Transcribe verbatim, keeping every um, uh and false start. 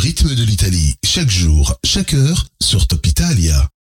rythme de l'Italie, chaque jour, chaque heure, sur Top Italia.